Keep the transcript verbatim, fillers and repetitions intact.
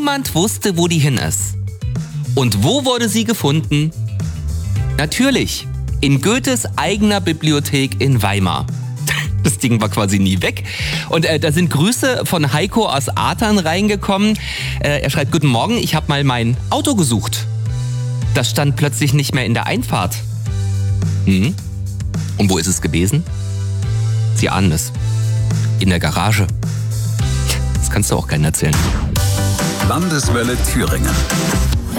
niemand wusste, wo die hin ist. Und wo wurde sie gefunden? Natürlich, in Goethes eigener Bibliothek in Weimar. Das Ding war quasi nie weg. Und äh, da sind Grüße von Heiko aus Atern reingekommen. Äh, er schreibt, guten Morgen, ich habe mal mein Auto gesucht. Das stand plötzlich nicht mehr in der Einfahrt. Hm? Und wo ist es gewesen? Sie ahnen es. In der Garage. Das kannst du auch keinen erzählen. Landeswelle Thüringen.